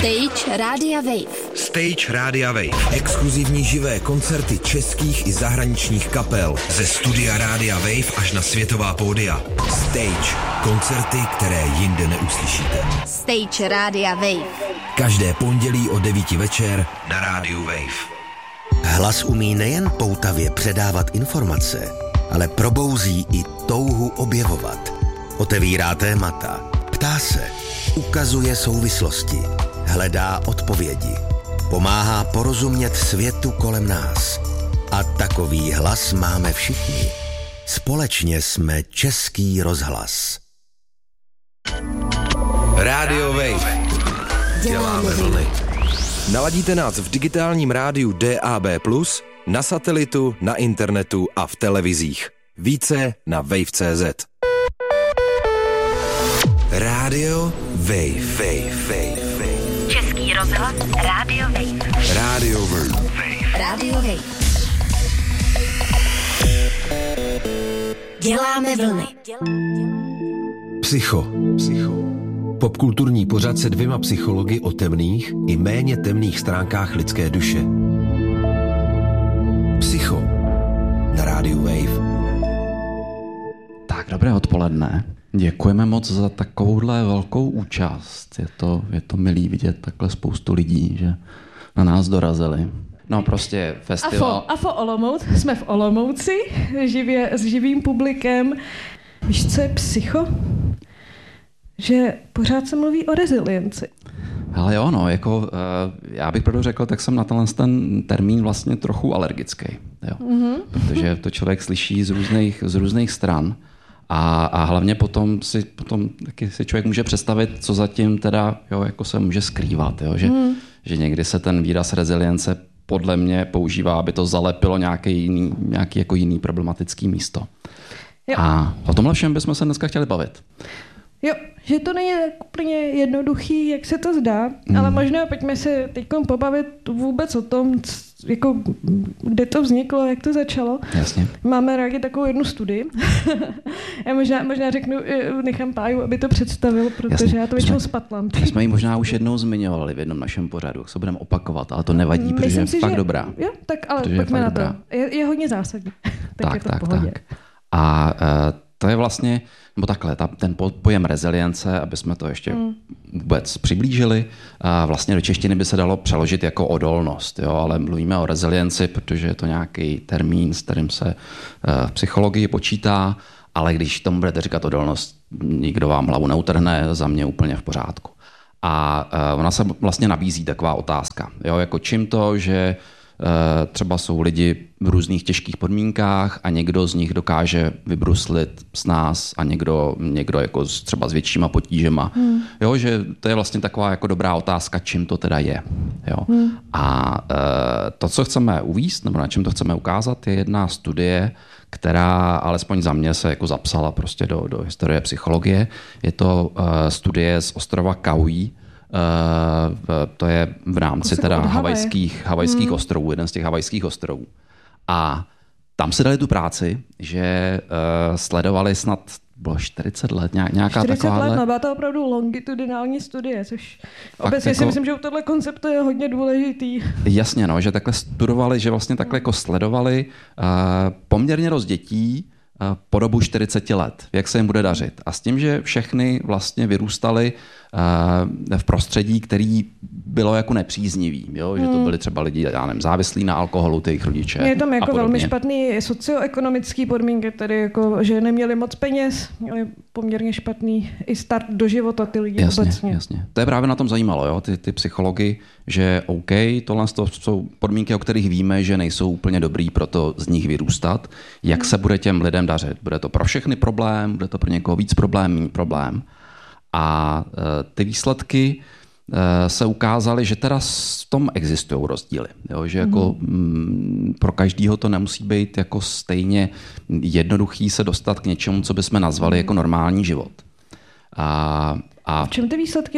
Stage Rádia Wave. Stage Rádia Wave. Exkluzivní živé koncerty českých i zahraničních kapel. Ze studia Rádia Wave až na světová pódia. Stage. Koncerty, které jinde neuslyšíte. Stage Rádia Wave. Každé pondělí o 9 večer na Rádiu Wave. Hlas umí nejen poutavě předávat informace, ale probouzí i touhu objevovat. Otevírá témata, ptá se, ukazuje souvislosti, hledá odpovědi, pomáhá porozumět světu kolem nás. A takový hlas máme všichni. Společně jsme Český rozhlas. Rádio Wave. Děláme vlny. Naladíte nás v digitálním rádiu DAB+, na satelitu, na internetu a v televizích. Více na wave.cz. Rádio Wave. Český rozhlas Rádio Wave. Rádio Wave. Rádio Wave. Děláme vlny. Psycho. Popkulturní pořad se 2 psychology o temných i méně temných stránkách lidské duše. Psycho na rádiu Wave. Tak, dobré odpoledne. Děkujeme moc za takovouhle velkou účast. Je to milý vidět takhle spoustu lidí, že na nás dorazili. No prostě festival. AFO Olomouc, jsme v Olomouci, živě, s živým publikem. Víš, co je psycho? Že pořád se mluví o rezilienci. Ale jo, no, jako já bych pravdu řekl, tak jsem na ten termín vlastně trochu alergický. Jo. Mm-hmm. Protože to člověk slyší z různých stran. A hlavně potom taky si člověk může představit, co zatím teda jako se může skrývat. Jo? Že někdy se ten výraz rezilience podle mě používá, aby to zalepilo nějaký jako jiný problematický místo. Jo. A o tomhle všem bychom se dneska chtěli bavit. Jo, že to není tak úplně jednoduchý, jak se to zdá, ale možná pojďme se teď pobavit vůbec o tom, jako, kde to vzniklo, jak to začalo. Jasně. Máme rádi takovou jednu studii. Já možná řeknu, nechám Páju, aby to představil, protože jasně. Já to většinou spatlám. My jsme ji možná už jednou zmiňovali v jednom našem pořadu, se budeme opakovat, ale to nevadí, protože je fakt dobrá. Jo, tak ale pojďme na to. Je hodně zásadní. Tak je to v pohodě. A to je vlastně, nebo takhle, ten pojem rezilience, aby jsme to ještě vůbec přiblížili, vlastně do češtiny by se dalo přeložit jako odolnost, jo, ale mluvíme o rezilienci, protože je to nějaký termín, s kterým se v psychologii počítá, ale když tomu budete říkat odolnost, nikdo vám hlavu neutrhne, za mě úplně v pořádku. A ona se vlastně nabízí taková otázka, jo, jako čím to, že třeba jsou lidi v různých těžkých podmínkách a někdo z nich dokáže vybruslit s nás a někdo jako třeba s většíma potížema. Jo, že to je vlastně taková jako dobrá otázka, čím to teda je. Jo. A to, co chceme uvést, nebo na čem to chceme ukázat, je jedna studie, která alespoň za mě se jako zapsala prostě do historie psychologie. Je to studie z ostrova Kauai. To je v rámci teda havajských ostrovů, jeden z těch havajských ostrovů. A tam si dali tu práci, že sledovali snad bylo 40 let, nějaká 40 taková. let, no byla to opravdu longitudinální studie, což obecně jako, si myslím, že u tohle konceptu je hodně důležitý. Jasně, no, že takhle studovali, že vlastně takhle jako sledovali poměrně dost dětí po dobu 40 let, jak se jim bude dařit. A s tím, že všechny vlastně vyrůstali v prostředí, který bylo jako nepříznivý, jo? Že to byli třeba lidi, já nevím, závislí na alkoholu, ty jejich rodiče. Je tam jako velmi špatný socioekonomický podmínky, tedy jako, že neměli moc peněz, měli poměrně špatný i start do života ty lidi obecně. Jasně. To je právě na tom zajímalo, jo? Ty psychologi, že OK, tohle jsou podmínky, o kterých víme, že nejsou úplně dobrý, proto z nich vyrůstat. Jak se bude těm lidem dařit? Bude to pro všechny problém, bude to pro někoho víc problém, méně problém. A ty výsledky se ukázaly, že teda v tom existují rozdíly. Jo? Že jako pro každýho to nemusí být jako stejně jednoduchý se dostat k něčemu, co bychom nazvali jako normální život. V čem ty výsledky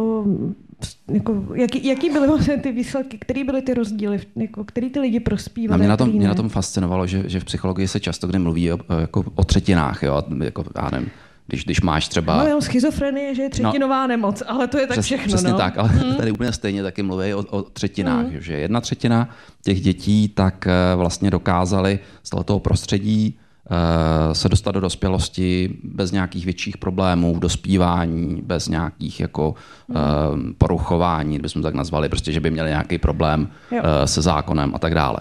jaký byly vlastně ty výsledky, které byly ty rozdíly, jako, který ty lidi prospívali? Mě na tom fascinovalo, že v psychologii se často kdy mluví o třetinách, jo? Jako, já nevím, Když máš třeba... No jenom schizofrenie, že je třetinová nemoc, ale to je tak všechno. Přesně tak, ale tady úplně stejně taky mluví o třetinách, že 1/3 těch dětí tak vlastně dokázali z tohoto prostředí se dostat do dospělosti bez nějakých větších problémů v dospívání, bez nějakých jako poruchování, bychom tak nazvali, prostě, že by měli nějaký problém se zákonem a tak dále.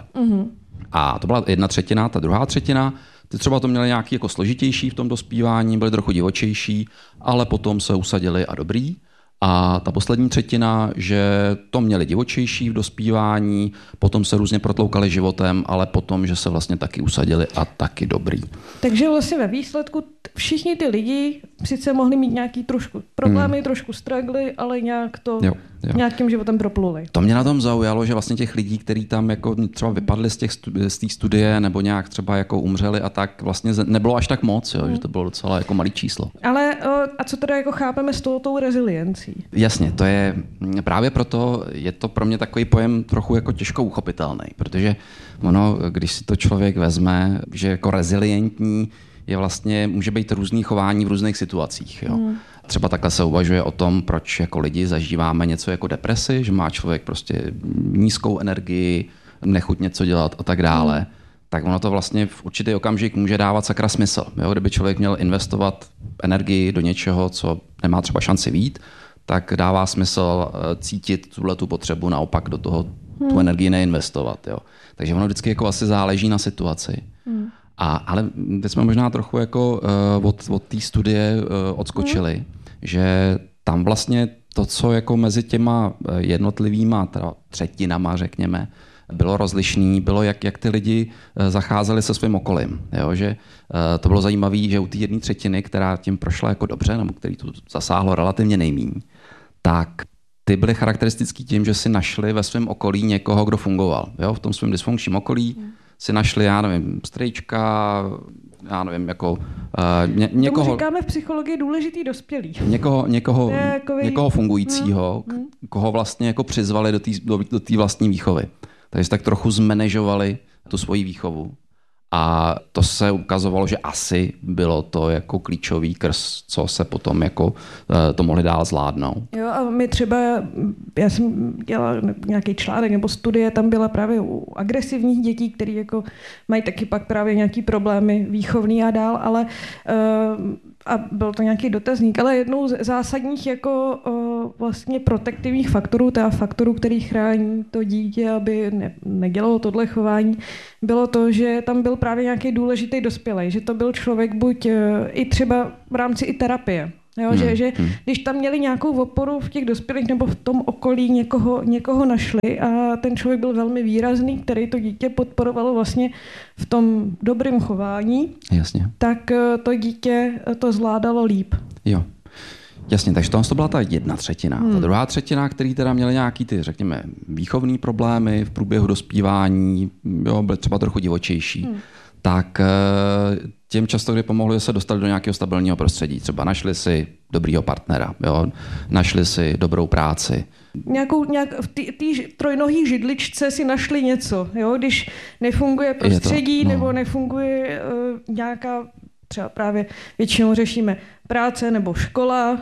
A to byla 1/3, ta druhá třetina, ty třeba to měli nějaký jako složitější v tom dospívání, byli trochu divočejší, ale potom se usadili a dobrý. A ta poslední třetina, že to měli divočejší v dospívání, potom se různě protloukali životem, ale potom, že se vlastně taky usadili a taky dobrý. Takže vlastně ve výsledku všichni ty lidi sice mohli mít nějaký trošku problémy, trošku struggly, ale nějak to nějakým životem propluli. To mě na tom zaujalo, že vlastně těch lidí, kteří tam jako třeba vypadli z té studie nebo nějak třeba jako umřeli a tak vlastně nebylo až tak moc, jo, že to bylo docela jako malý číslo. Ale a co teda jako chápeme s tou reziliencí? Jasně, to je právě proto je to pro mě takový pojem trochu jako těžko uchopitelný, protože ono, když si to člověk vezme, že jako rezilientní je vlastně, může být různý chování v různých situacích. Jo. Třeba takhle se uvažuje o tom, proč jako lidi zažíváme něco jako depresi, že má člověk prostě nízkou energii, nechuť něco dělat a tak dále. Tak ono to vlastně v určitý okamžik může dávat sakra smysl. Jo. Kdyby člověk měl investovat energii do něčeho, co nemá třeba šanci vyjít, tak dává smysl cítit tu potřebu naopak do toho tu energii neinvestovat. Jo. Takže ono vždycky jako asi záleží na situaci. Ale teď jsme možná trochu jako od té studie odskočili, že tam vlastně to, co jako mezi těma jednotlivýma teda třetinama, řekněme, bylo rozlišný, bylo, jak ty lidi zacházeli se svým okolím. Jo? Že to bylo zajímavé, že u té 1/3, která tím prošla jako dobře, nebo který to zasáhlo relativně nejméně, tak ty byly charakteristický tím, že si našli ve svém okolí někoho, kdo fungoval. Jo? V tom svém dysfunkčním okolí si našli, já nevím, strejčka, já nevím, jako někoho... Tomu říkáme v psychologii důležitý dospělý. Někoho fungujícího, koho vlastně jako přizvali do té vlastní výchovy. Takže tak trochu zmanéžovali tu svoji výchovu. A to se ukazovalo, že asi bylo to jako klíčový krz, co se potom jako to mohli dál zvládnout. Jo, a my třeba, já jsem dělala nějaký článek nebo studie, tam byla právě u agresivních dětí, který jako mají taky pak právě nějaký problémy výchovný a dál, ale a byl to nějaký dotazník, ale jednou z zásadních jako vlastně protektivních faktorů, teda faktorů, který chrání to dítě, aby nedělalo tohle chování, bylo to, že tam byl právě nějaký důležitý dospělej, že to byl člověk buď i třeba v rámci i terapie. Jo, že když tam měli nějakou oporu v těch dospělých nebo v tom okolí někoho našli a ten člověk byl velmi výrazný, který to dítě podporovalo vlastně v tom dobrém chování, jasně, tak to dítě to zvládalo líp. Jo. Jasně, takže to byla ta 1/3. Ta druhá třetina, který teda měli nějaký ty, řekněme, výchovný problémy v průběhu dospívání, jo, byly třeba trochu divočejší, tak těm často, kdy pomohli, se dostali do nějakého stabilního prostředí. Třeba našli si dobrýho partnera, jo? Našli si dobrou práci. V té trojnohý židličce si našli něco. Jo? Když nefunguje prostředí nebo nefunguje nějaká, třeba právě většinou řešíme práce nebo škola,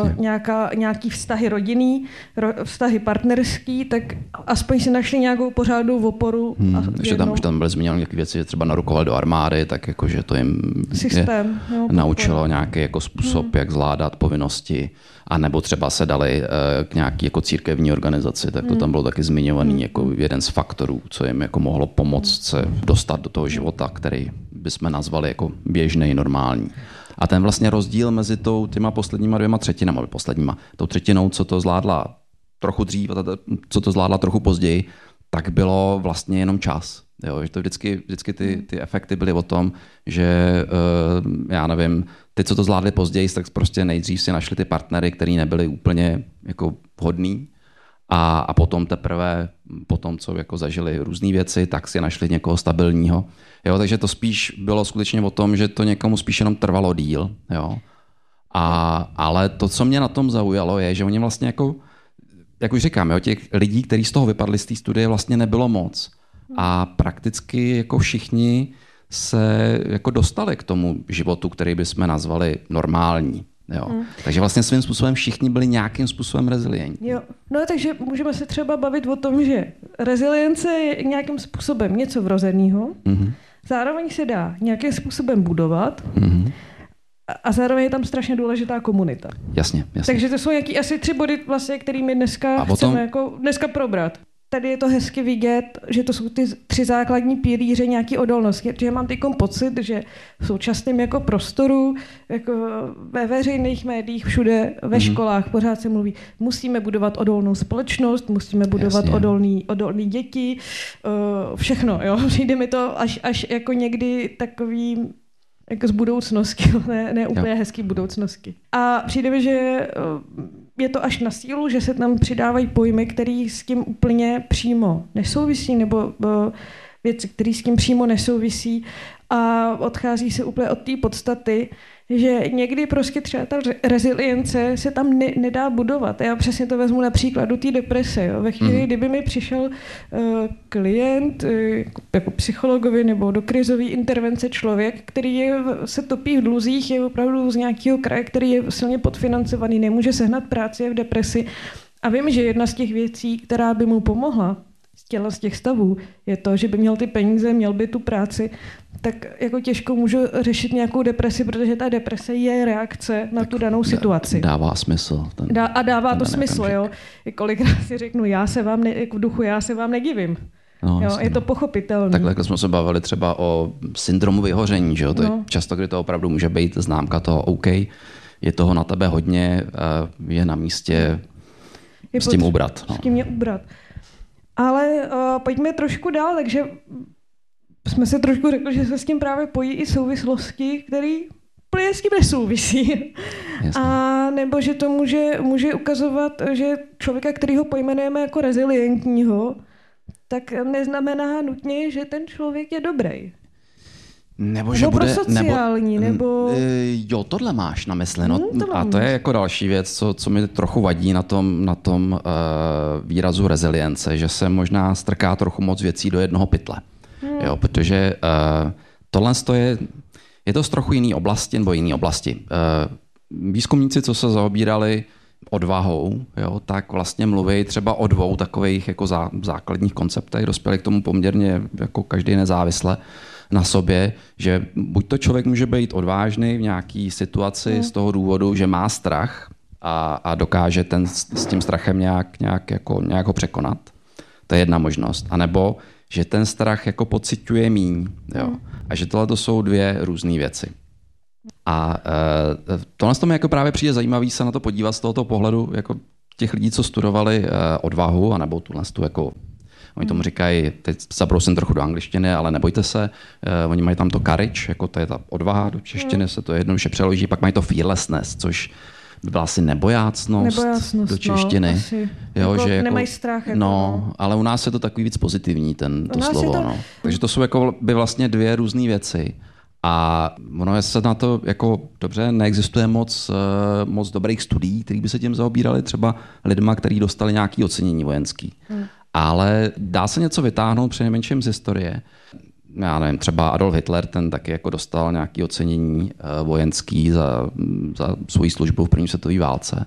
nějaký vztahy rodinný, vztahy partnerský, tak aspoň si našli nějakou pořádnou oporu. Ještě tam byly zmíněny nějaké věci, že třeba narukovali do armády, tak jakože to jim systém, naučilo nějaký jako způsob, jak zvládat povinnosti, a nebo třeba se dali k nějaký jako církevní organizaci, tak to tam bylo taky zmiňovaný jako jeden z faktorů, co jim jako mohlo pomoct se dostat do toho života, který bychom nazvali jako běžný, normální. A ten vlastně rozdíl mezi těma posledníma 2/3, tou třetinou, co to zvládla trochu dřív a co to zvládla trochu později, tak bylo vlastně jenom čas. Jo, že to vždycky ty efekty byly o tom, že já nevím, ty, co to zvládli později, tak prostě nejdřív si našli ty partnery, který nebyli úplně jako vhodný, a potom teprve, co jako zažili různé věci, tak si našli někoho stabilního. Jo, takže to spíš bylo skutečně o tom, že to někomu spíš jenom trvalo díl. Jo. Ale to, co mě na tom zaujalo, je, že oni vlastně jako, jak už říkám, jo, těch lidí, kteří z toho vypadli z té studie, vlastně nebylo moc. A prakticky jako všichni se jako dostali k tomu životu, který bychom nazvali normální. Jo. Takže vlastně svým způsobem všichni byli nějakým způsobem rezilientní. Jo. No takže můžeme se třeba bavit o tom, že rezilience je nějakým způsobem něco vrozeného, zároveň se dá nějakým způsobem budovat a zároveň je tam strašně důležitá komunita. Jasně. Takže to jsou nějaký asi 3 body, vlastně, kterými dneska chceme jako dneska probrat. Tady je to hezky vidět, že to jsou ty 3 základní pilíře nějaký odolnosti. Protože mám teď pocit, že v současném jako prostoru, jako ve veřejných médiích, všude ve školách pořád se mluví, musíme budovat odolnou společnost, musíme budovat odolný děti, všechno. Jo? Přijde mi to až jako někdy takový jako z budoucnosti, ne úplně hezký budoucnosti. A přijde mi, že je to až na sílu, že se tam přidávají pojmy, které s tím úplně přímo nesouvisí, nebo věci, které s tím přímo nesouvisí a odchází se úplně od té podstaty, že někdy prostě třeba ta rezilience se tam nedá budovat. Já přesně to vezmu na příkladu té deprese. Jo. Ve chvíli, kdyby mi přišel klient jako psychologovi nebo do krizové intervence člověk, který se topí v dluzích, je opravdu z nějakého kraje, který je silně podfinancovaný, nemůže sehnat práci, je v depresi. A vím, že jedna z těch věcí, která by mu pomohla z těch stavů, je to, že by měl ty peníze, měl by tu práci, tak jako těžko můžu řešit nějakou depresi, protože ta deprese je reakce na tu danou situaci. Dává smysl. Dává to smysl, jo. Kolikrát si řeknu, v duchu já se vám nedivím. No, jo, je to pochopitelné. Takhle jsme se bavili třeba o syndromu vyhoření, že jo? To je často, kdy to opravdu může být známka toho OK, je toho na tebe hodně, je na místě s tím ubrat. S tím je ubrat. Ale pojďme trošku dál, takže jsme se trošku řekli, že se s tím právě pojí i souvislosti, které úplně s tím nesouvisí. A nebo že to může ukazovat, že člověka, kterýho pojmenujeme jako rezilientního, tak neznamená nutně, že ten člověk je dobrý. Nebo že bude sociální, nebo... Jo, tohle máš na mysli. No, a to je jako další věc, co mi trochu vadí na tom výrazu rezilience, že se možná strká trochu moc věcí do jednoho pytle. Jo, protože tohle je to z trochu jiný oblasti, nebo jiný oblasti. Výzkumníci, co se zaobírali odvahou, jo, tak vlastně mluví třeba o 2 takových jako základních konceptech, dospěli k tomu poměrně jako každý nezávisle na sobě, že buď to člověk může být odvážný v nějaké situaci z toho důvodu, že má strach a dokáže s tím strachem nějak ho překonat. To je jedna možnost. A nebo že ten strach jako pociťuje míň. Jo. A že tohle to jsou 2 různé věci. A tohle mi jako právě přijde zajímavý se na to podívat z tohoto pohledu jako těch lidí, co studovali odvahu, anebo tuhle jako oni tomu říkají, teď zabrousím trochu do angličtiny, ale nebojte se, oni mají tam to courage, jako to je ta odvaha, do češtiny se to jednoduše přeloží, pak mají to fearlessness, což by byla asi nebojácnost do češtiny. Asi. Jo, jako že nemají strach. Ale u nás je to takový víc pozitivní, to slovo. To... No. Takže to jsou jako by vlastně 2 různé věci. A ono je se na to jako dobře, neexistuje moc dobrých studií, které by se tím zaobírali, třeba lidma, kteří dostali nějaké ocenění vojenský. Ale dá se něco vytáhnout přinejmenším z historie. Já nevím, třeba Adolf Hitler, ten taky jako dostal nějaké ocenění vojenský za svoji službu v první světové válce.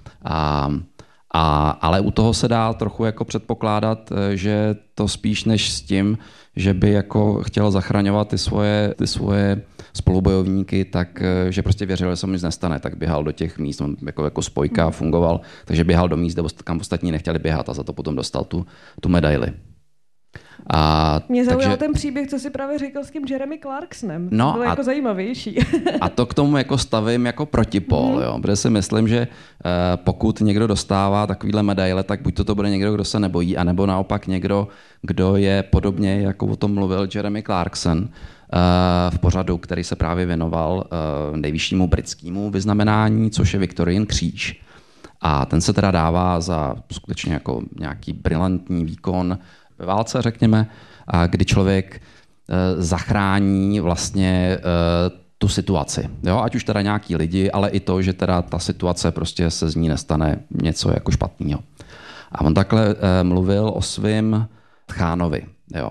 Ale u toho se dá trochu jako předpokládat, že to spíš než s tím, že by jako chtěl zachraňovat ty svoje spolubojovníky, tak že prostě věřil, že se mu nic nestane, tak běhal do těch míst, on jako spojka fungoval, takže běhal do míst, kam ostatní nechtěli běhat a za to potom dostal tu medaili. Mě zaujal ten příběh, co si právě říkal s tím Jeremy Clarksonem. No, to bylo jako zajímavější. A to k tomu jako stavím jako protipol, jo? Protože si myslím, že pokud někdo dostává takovýhle medaile, tak buď to bude někdo, kdo se nebojí, anebo naopak někdo, kdo je podobně, jako o tom mluvil Jeremy Clarkson v pořadu, který se právě věnoval nejvyššímu britskému vyznamenání, což je Victorian kříž. A ten se teda dává za skutečně jako nějaký brilantní výkon ve válce, řekněme, a kdy člověk zachrání vlastně tu situaci. Jo? Ať už teda nějaký lidi, ale i to, že teda ta situace prostě se z ní nestane něco jako špatného. A on takhle mluvil o svém tchánovi. Jo?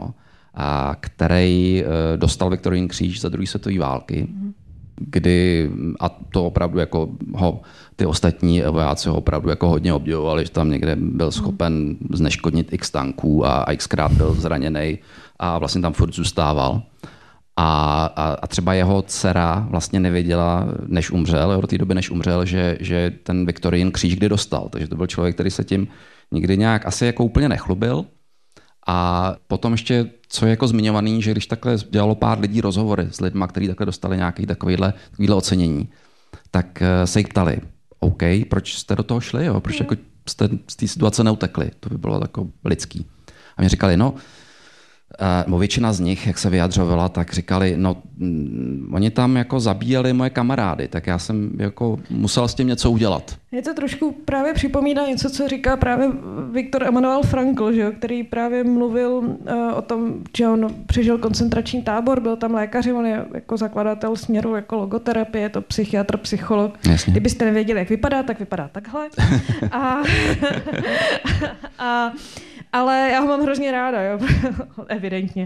a který dostal Viktorijin kříž za druhé světové války, kdy, a to opravdu jako ty ostatní vojáci ho opravdu jako hodně obdivovali, že tam někde byl schopen zneškodnit x tanků a xkrát byl zraněný a vlastně tam furt zůstával. A třeba jeho dcera vlastně nevěděla, než umřel, do té doby, než umřel, že ten Viktorijin kříž kdy dostal. Takže to byl člověk, který se tím nikdy nějak asi jako úplně nechlubil. A potom ještě, co je jako zmiňovaný, že když takhle dělalo pár lidí rozhovory s lidmi, kteří takhle dostali nějaké takovéhle ocenění, tak se jich ptali, OK, proč jste do toho šli, jo? Proč jako jste z té situace neutekli? To by bylo jako lidský. A mi říkali, většina z nich, jak se vyjadřovala, tak říkali, oni tam jako zabíjeli moje kamarády, tak já jsem jako musel s tím něco udělat. Mě to trošku právě připomíná něco, co říká právě Viktor Emanuel Frankl, že jo, který právě mluvil o tom, že on přežil koncentrační tábor, byl tam lékař, on je jako zakladatel směru jako logoterapie, je to psychiatr, psycholog. Jasně. Kdybyste nevěděli, jak vypadá, tak vypadá takhle. Ale já ho mám hrozně ráda, jo, evidentně.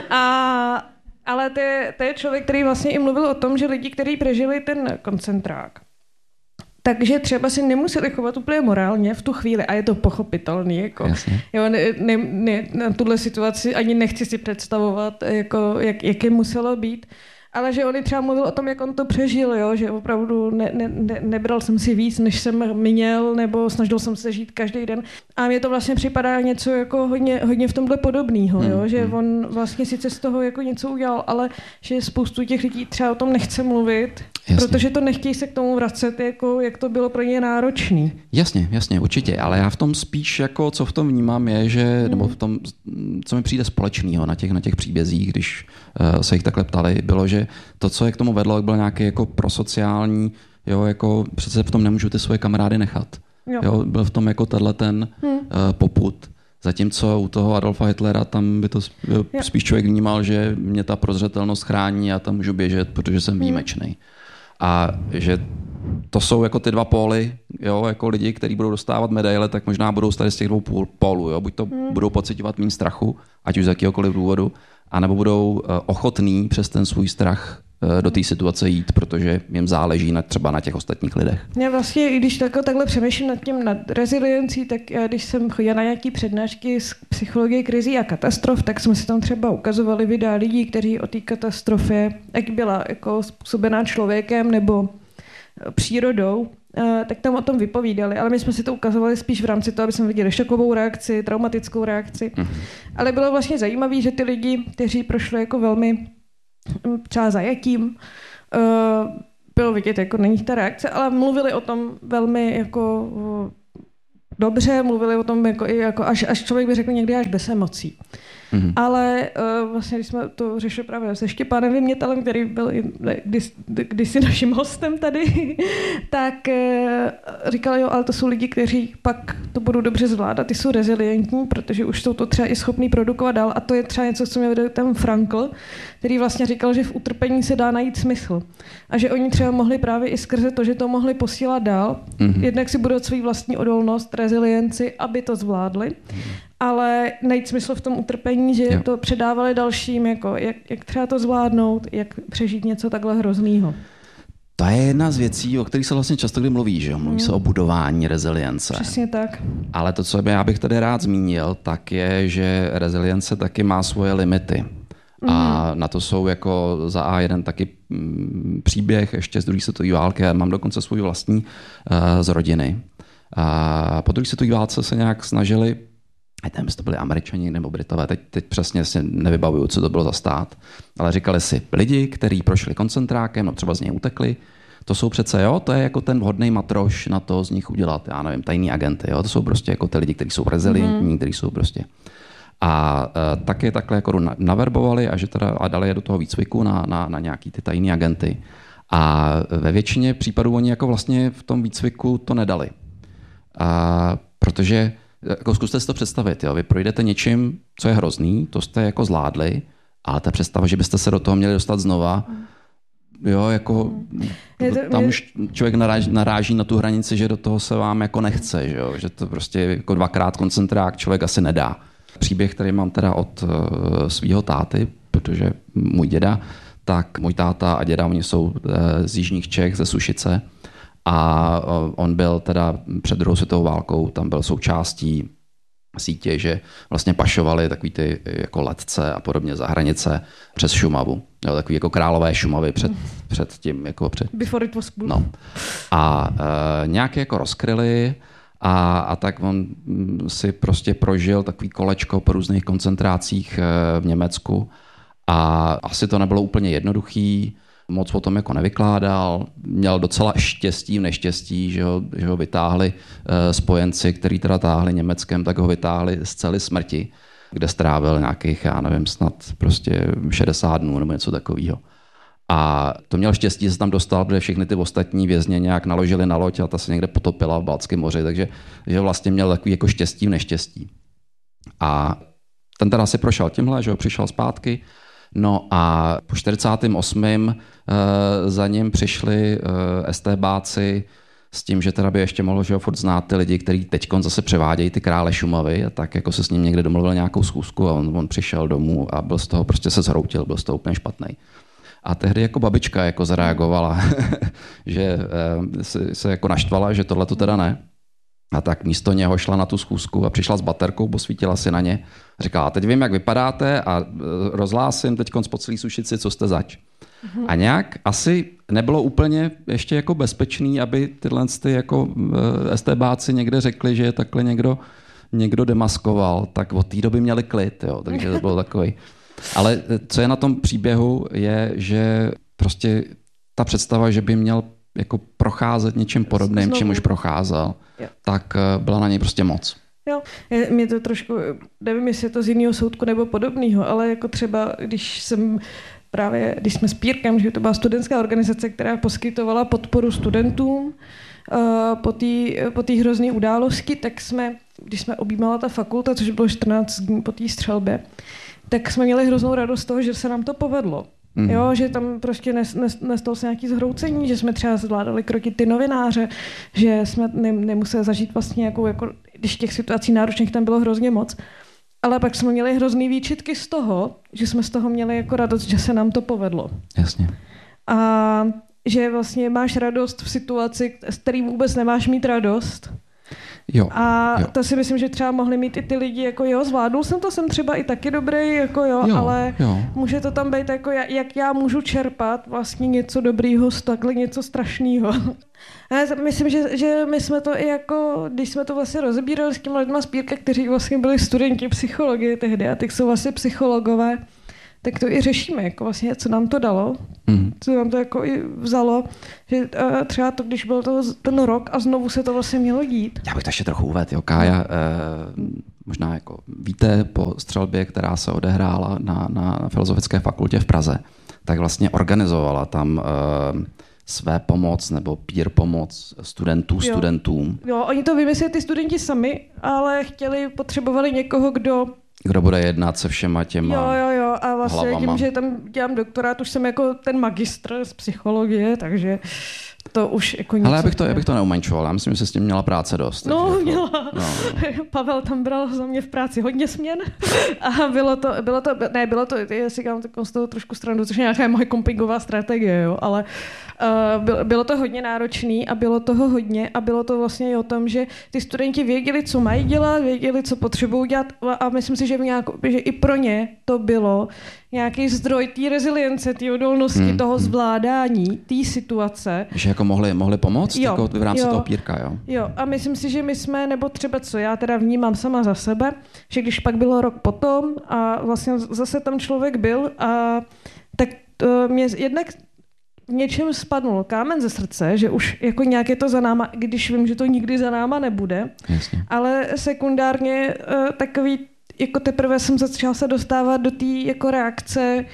Ale to je člověk, který vlastně i mluvil o tom, že lidi, kteří přežili ten koncentrák, takže třeba si nemuseli chovat úplně morálně v tu chvíli a je to pochopitelný. Jako. Jo, na tuhle situaci ani nechci si představovat, jako, jak je muselo být. Ale že on třeba mluvil o tom, jak on to přežil, jo? Že opravdu nebral jsem si víc, než jsem měl, nebo snažil jsem se žít každý den. A mně to vlastně připadá něco jako hodně v tomhle podobného, jo? Že on vlastně sice z toho jako něco udělal, ale že spoustu těch lidí třeba o tom nechce mluvit, protože to nechtějí se k tomu vracet, jako jak to bylo pro ně náročný. Jasně, určitě, ale já v tom spíš, jako co v tom vnímám, je, že, nebo v tom, co mi přijde společného na těch příbězích, když se jich takhle ptali, bylo, že to, co je k tomu vedlo, bylo nějaké jako prosociální, jo, jako přece v tom nemůžu ty svoje kamarády nechat. Jo, byl v tom jako ten popud. Zatímco u toho Adolfa Hitlera tam by to spíš člověk vnímal, že mě ta prozřetelnost chrání a tam můžu běžet, protože jsem výjimečný. A že to jsou jako ty dva póly, jo, jako lidi, kteří budou dostávat medaile, tak možná budou tady z těch dvou pólů. Jo. Buď to budou pociťovat méně strachu, ať už z jakýhokoliv důvodu, anebo budou ochotní přes ten svůj strach do té situace jít, protože jim záleží třeba na těch ostatních lidech. Já vlastně, když takhle přemýšlím nad reziliencí, tak já, když jsem chodila na nějaké přednášky z psychologie krizí a katastrof, tak jsme si tam třeba ukazovali videa lidí, kteří o té katastrofě, jak byla jako způsobená člověkem nebo přírodou, tak tam o tom vypovídali, ale my jsme si to ukazovali spíš v rámci toho, aby jsme viděli šokovou reakci, traumatickou reakci. Ale bylo vlastně zajímavé, že ty lidi, kteří prošli jako velmi třeba zajatím, bylo vidět, jako není ta reakce, ale mluvili o tom velmi jako dobře, mluvili o tom jako až člověk by řekl někdy až bez emocí. Ale vlastně, když jsme to řešili právě se Štěpánem Vymětalem, který byl kdysi naším hostem tady, tak říkal, jo, ale to jsou lidi, kteří pak to budou dobře zvládat, ty jsou rezilientní, protože už jsou to třeba i schopní produkovat dál a to je třeba něco, co mě vede ten Frankl, který vlastně říkal, že v utrpení se dá najít smysl a že oni třeba mohli právě i skrze to, že to mohli posílat dál, jednak si budou svou vlastní odolnost, rezilienci, aby to zvládli, ale najít smysl v tom utrpení, že to předávali dalším, jako jak třeba to zvládnout, jak přežít něco takhle hroznýho. To je jedna z věcí, o kterých se vlastně často kdy mluví, že mluví se o budování rezilience. Přesně tak. Ale to, co já bych tady rád zmínil, tak je, že rezilience taky má svoje limity. A na to jsou jako za A1 taky příběh ještě z druhé světové války. Mám dokonce svůj vlastní z rodiny. A po druhé světové válce se nějak snažili, nevím, jestli to byli Američani nebo Britové, teď přesně si nevybavuju, co to bylo za stát, ale říkali si, lidi, kteří prošli koncentrákem, no třeba z něj utekli, to jsou přece, to je jako ten vhodný matroš na to z nich udělat, já nevím, tajný agenty, to jsou prostě jako ty lidi, kteří jsou rezilientní, kteří jsou prostě. A tak je takhle jako naverbovali a dali je do toho výcviku na nějaký ty tajný agenty. A ve většině případů oni jako vlastně v tom výcviku to nedali. Protože jako zkuste si to představit, vy projdete něčím, co je hrozný, to jste jako zvládli, ale ta představa, že byste se do toho měli dostat znova, tam už člověk naráží na tu hranici, že do toho se vám jako nechce, že to prostě jako dvakrát koncentrák člověk asi nedá. příběh, který mám teda od svého táty, protože můj děda, tak můj táta a děda, oni jsou z jižních Čech, ze Sušice a on byl teda před druhou světovou válkou, tam byl součástí sítě, že vlastně pašovali takový ty jako letce a podobně za hranice přes Šumavu. Jo, takový jako králové Šumavy před tím. Jako Before it was cool. No. A nějak jako rozkryli a tak on si prostě prožil takový kolečko po různých koncentracích v Německu a asi to nebylo úplně jednoduchý, moc o tom jako nevykládal, měl docela štěstí v neštěstí, že ho vytáhli spojenci, který teda táhli Německem, tak ho vytáhli z cely smrti, kde strávil nějakých, já nevím, snad prostě 60 dnů nebo něco takového. A to měl štěstí, že se tam dostal, protože všechny ty ostatní vězně nějak naložili na loď a ta se někde potopila v Baltském moři, takže že vlastně měl takový jako štěstí v neštěstí. A ten teda si prošel tímhle, že ho přišel zpátky. No a po 48. Za ním přišli STBáci s tím, že teda by ještě mohl, že ho furt znát ty lidi, kteří teďkon zase převádějí ty krále Šumavy a tak jako se s ním někde domluvil nějakou schůzku a on přišel domů a byl z toho, prostě se zhroutil, byl z toho úplně špatný. A tehdy jako babička jako zareagovala, že se jako naštvala, že tohle to teda ne. A tak místo něho šla na tu schůzku a přišla s baterkou, posvítila si na ně. Říkala, teď vím, jak vypadáte a rozhlásím teďkon po celý Sušici, co jste zač. A nějak asi nebylo úplně ještě jako bezpečný, aby tyhle jako STBáci někde řekli, že je takhle někdo demaskoval, tak od té doby měli klid, jo, takže to bylo takový. Ale co je na tom příběhu, je, že prostě ta představa, že by měl jako procházet něčím podobným, čím už procházel, tak byla na něj prostě moc. Jo, mě to trošku, nevím, jestli je to z jiného soudku nebo podobného, ale jako třeba, když jsme s Pírkem, že to byla studentská organizace, která poskytovala podporu studentům po té hrozné události, tak když jsme objímala ta fakulta, což bylo 14 dní po té střelbě, tak jsme měli hroznou radost z toho, že se nám to povedlo. Jo, že tam prostě nestalo se nějaký zhroucení, že jsme třeba zvládali krotit ty novináře, že jsme nemuseli zažít vlastně jako když těch situací náročných tam bylo hrozně moc. Ale pak jsme měli hrozný výčitky z toho, že jsme z toho měli jako radost, že se nám to povedlo. Jasně. A že vlastně máš radost v situaci, z který vůbec nemáš mít radost. Jo, to si myslím, že třeba mohli mít i ty lidi, jako jo, zvládnul jsem to, jsem třeba i taky dobrý, jako ale může to tam být jako, jak já můžu čerpat vlastně něco dobrýho z takhle něco strašného. Myslím, že my jsme to i jako, když jsme to vlastně rozebírali s těmi lidma z Pírka, kteří vlastně byli studenti psychologie tehdy a teď jsou vlastně psychologové, tak to i řešíme, jako vlastně, co nám to dalo, co nám to jako i vzalo, že třeba to, když byl ten rok a znovu se to vlastně mělo dít. Já bych to ještě trochu uvedl, jo, Kája, možná jako víte, po střelbě, která se odehrála na Filozofické fakultě v Praze, tak vlastně organizovala tam své pomoc nebo peer pomoc studentům. Jo, oni to vymysleli ty studenti sami, ale potřebovali někoho, kdo bude jednat se všema těma Jo. A vlastně hlavama. Tím, že tam dělám doktorát, už jsem jako ten magistr z psychologie, takže to už jako něco... Ale já bych to neumenčoval, já myslím, že se s tím měla práce dost. No, měla. No. Pavel tam bral za mě v práci hodně směn a bylo to, já si dělám z toho trošku stranu, což je nějaká moje kompingová strategie, jo, ale bylo to hodně náročný a bylo toho hodně a bylo to vlastně i o tom, že ty studenti věděli, co mají dělat, věděli, co potřebují dělat a myslím si, že i pro ně to bylo nějaký zdroj té rezilience, té odolnosti, toho zvládání, té situace. Že jako mohli pomoct jako v rámci toho Pírka, jo? Jo, a myslím si, že my jsme, nebo třeba co já teda vnímám sama za sebe, že když pak bylo rok potom a vlastně zase tam člověk byl tak mě jednak v něčem spadnul kámen ze srdce, že už jako nějak je to za náma, když vím, že to nikdy za náma nebude. Jasně. Ale sekundárně takový, jako teprve jsem začala se dostávat do té jako reakce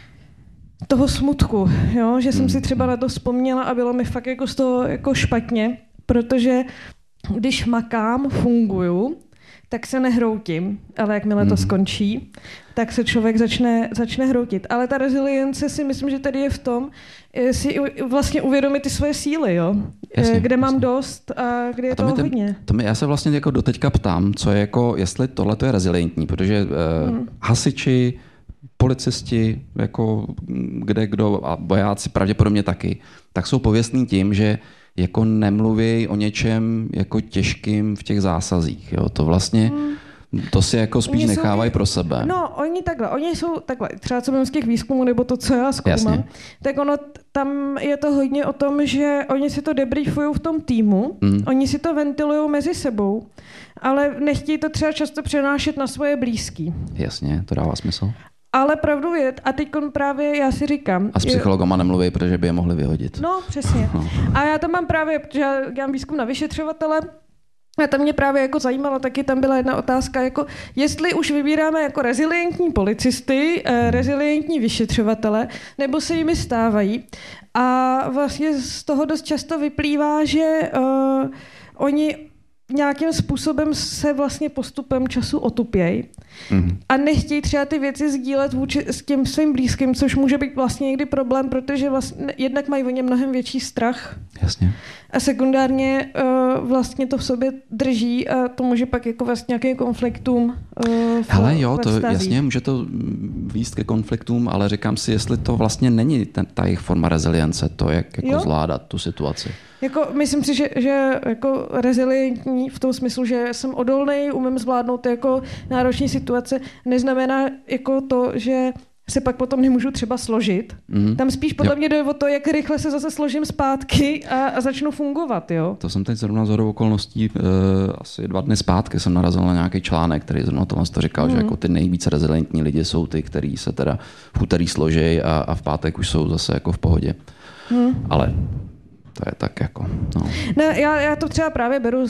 toho smutku, jo? Že jsem si třeba na to vzpomněla a bylo mi fakt jako z toho jako špatně, protože když makám, funguju, tak se nehroutím, ale jakmile to skončí, tak se člověk začne hroutit. Ale ta rezilience si myslím, že tady je v tom, si vlastně uvědomit ty svoje síly, jo? Jasně, kde mám jasně. dost a kde je toho hodně. Já se vlastně jako doteďka ptám, co je jako, jestli tohle je rezilientní, protože hasiči, policisti, jako kde kdo a vojáci pravděpodobně taky, tak jsou pověstní tím, že jako nemluví o něčem jako těžkým v těch zásazích. Jo? To vlastně, to si jako spíš nechávají pro sebe. No, oni jsou takhle, třeba co mám z těch výzkumů, nebo to, co já zkoumám, Jasně. tak ono, tam je to hodně o tom, že oni si to debriefují v tom týmu, oni si to ventilují mezi sebou, ale nechtějí to třeba často přenášet na svoje blízký. Jasně, to dává smysl. Ale pravdu je, a teď právě já si říkám... A s psychologama nemluví, protože by je mohli vyhodit. No, přesně. A já tam mám právě, protože já dělám výzkum na vyšetřovatele, a tam mě právě jako zajímalo, taky tam byla jedna otázka, jako jestli už vybíráme jako rezilientní policisty, rezilientní vyšetřovatele, nebo se jimi stávají. A vlastně z toho dost často vyplývá, že oni nějakým způsobem se vlastně postupem času otupějí a nechtějí třeba ty věci sdílet s tím svým blízkým, což může být vlastně někdy problém, protože vlastně jednak mají o ně mnohem větší strach. Jasně. A sekundárně vlastně to v sobě drží a to může pak jako vlastně nějakým konfliktům Hele jo, to jasně, může to vést ke konfliktům, ale říkám si, jestli to vlastně není ta jejich forma rezilience, to jak jako zvládat tu situaci. Jako, myslím si, že jako rezilientní v tom smyslu, že jsem odolný, umím zvládnout jako náročné situace, neznamená jako to, že se pak potom nemůžu třeba složit. Tam spíš podle mě jde o to, jak rychle se zase složím zpátky a začnu fungovat. Jo? To jsem teď zrovna shodou okolností asi 2 dny zpátky jsem narazil na nějaký článek, který zrovna to říkal, že jako ty nejvíce rezilientní lidi jsou ty, kteří se teda v úterý složí a v pátek už jsou zase jako v pohodě. Ale to je tak jako, no. Ne, já to třeba právě beru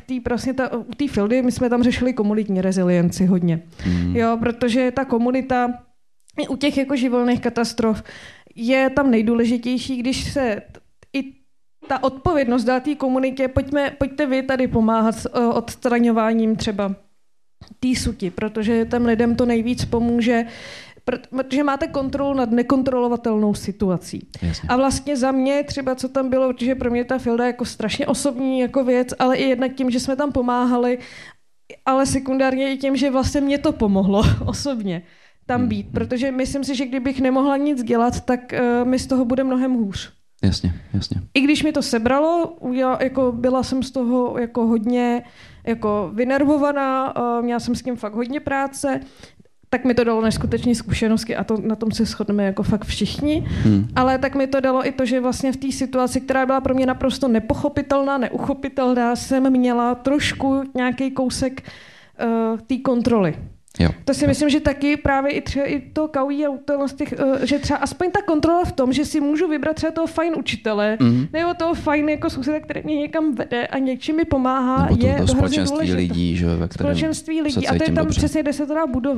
u té Fildy, my jsme tam řešili komunitní rezilienci hodně. Jo, protože ta komunita u těch jako živelných katastrof je tam nejdůležitější, když se i ta odpovědnost dá té komunitě, pojďte vy tady pomáhat s odstraňováním třeba té suti, protože tam lidem to nejvíc pomůže, protože máte kontrolu nad nekontrolovatelnou situací. Jasně. A vlastně za mě třeba, co tam bylo, protože pro mě ta Filda jako strašně osobní jako věc, ale i jednak tím, že jsme tam pomáhali, ale sekundárně i tím, že vlastně mě to pomohlo osobně tam být, protože myslím si, že kdybych nemohla nic dělat, tak mi z toho bude mnohem hůř. Jasně, jasně. I když mi to sebralo, jako byla jsem z toho jako hodně jako vynervovaná, měla jsem s tím fakt hodně práce, tak mi to dalo neskutečné zkušenosti a to, na tom se shodneme jako fakt všichni. Ale tak mi to dalo i to, že vlastně v té situaci, která byla pro mě naprosto nepochopitelná, neuchopitelná, jsem měla trošku nějaký kousek té kontroly. Jo. To si myslím, že taky právě i třeba i to kaují a že třeba aspoň ta kontrola v tom, že si můžu vybrat třeba toho fajn učitele, nebo toho fajn jako souseda, který mě někam vede a něčím mi pomáhá, nebo je to hrozně společenství důležité. lidí, že, ve kterém společenství lidí se a to je cítím tam dobře. přesně, kde se to dá budovat.